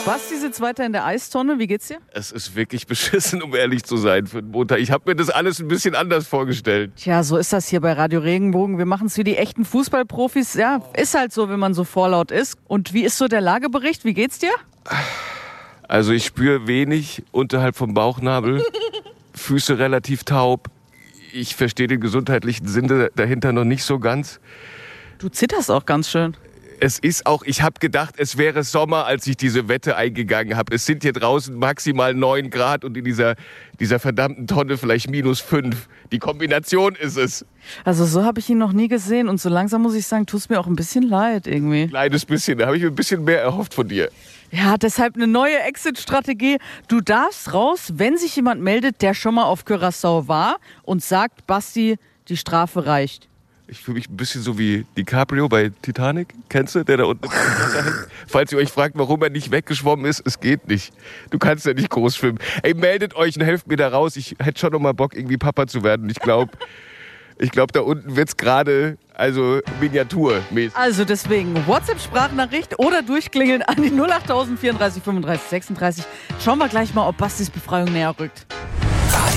Basti sitzt weiter in der Eistonne. Wie geht's dir? Es ist wirklich beschissen, um ehrlich zu sein, für den Montag. Ich habe mir das alles ein bisschen anders vorgestellt. Tja, so ist das hier bei Radio Regenbogen. Wir machen es wie die echten Fußballprofis. Ja, ist halt so, wenn man so vorlaut ist. Und wie ist so der Lagebericht? Wie geht's dir? Also ich spüre wenig unterhalb vom Bauchnabel, Füße relativ taub. Ich verstehe den gesundheitlichen Sinn dahinter noch nicht so ganz. Du zitterst auch ganz schön. Es ist auch, ich habe gedacht, es wäre Sommer, als ich diese Wette eingegangen habe. Es sind hier draußen maximal 9 Grad und in dieser verdammten Tonne vielleicht -5. Die Kombination ist es. Also so habe ich ihn noch nie gesehen und so langsam muss ich sagen, tut es mir auch ein bisschen leid irgendwie. Kleines bisschen, da habe ich mir ein bisschen mehr erhofft von dir. Ja, deshalb eine neue Exit-Strategie. Du darfst raus, wenn sich jemand meldet, der schon mal auf Curaçao war und sagt, Basti, die Strafe reicht. Ich fühle mich ein bisschen so wie DiCaprio bei Titanic. Kennst du, der da unten im Wasser hängt? Falls ihr euch fragt, warum er nicht weggeschwommen ist, es geht nicht. Du kannst ja nicht groß schwimmen. Ey, meldet euch und helft mir da raus. Ich hätte schon noch mal Bock, irgendwie Papa zu werden. Ich glaube, da unten wird's gerade, also miniaturmäßig. Also deswegen WhatsApp-Sprachnachricht oder durchklingeln an die 08000 34 35 36. Schauen wir gleich mal, ob Bastis Befreiung näher rückt.